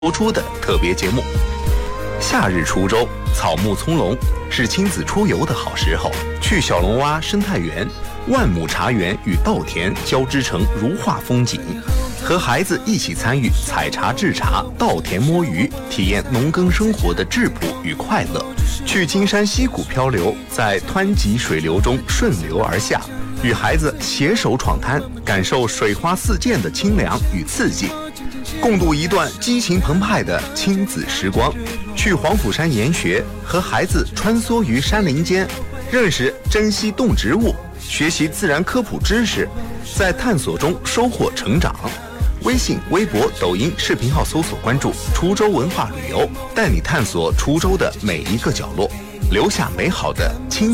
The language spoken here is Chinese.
播出的特别节目。夏日滁州草木葱茏，是亲子出游的好时候。去小龙洼生态园，万亩茶园与稻田交织成如画风景，和孩子一起参与采茶制茶、稻田摸鱼，体验农耕生活的质朴与快乐。去金山溪谷漂流，在湍急水流中顺流而下，与孩子携手闯滩，感受水花四溅的清凉与刺激，共度一段激情澎湃的亲子时光。去黄甫山研学，和孩子穿梭于山林间，认识珍稀动植物，学习自然科普知识，在探索中收获成长。微信、微博、抖音视频号搜索关注滁州文化旅游，带你探索滁州的每一个角落，留下美好的亲